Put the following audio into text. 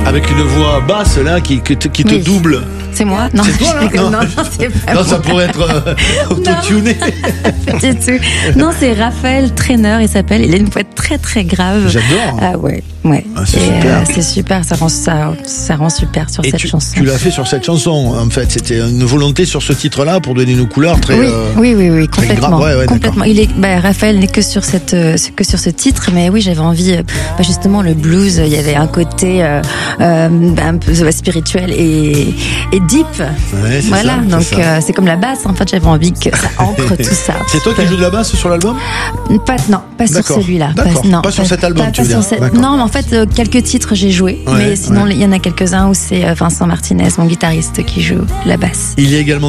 avec une voix basse là qui te double. C'est moi? Non, c'est toi, là? non, c'est pas Non, moi. ça pourrait être auto-tuné. Pas du tout. Non, c'est Raphaël Trainer, il s'appelle. Il a une voix très très grave. J'adore. Ah ouais. Ah, c'est super. C'est super, ça rend super sur Et cette chanson. tu l'as fait sur cette chanson, en fait. C'était une volonté sur ce titre-là pour donner nos couleurs très. Oui, très complètement. grave. Ouais, Complètement. Raphaël n'est que sur ce titre, mais oui, j'avais envie, justement, le blues, il y avait un côté un peu spirituel et deep. Ouais, Voilà, ça, donc ça. c'est comme la basse, en fait, j'avais envie que ça ancre tout ça. C'est toi qui joues de la basse sur l'album? Pas sur D'accord. celui-là. D'accord. Pas sur cet album, tu veux dire. D'accord. Non, mais en fait, quelques titres j'ai joué, Ouais, mais sinon, ouais. il y en a quelques-uns où c'est Vincent Martinez, mon guitariste, qui joue la basse. Il y a également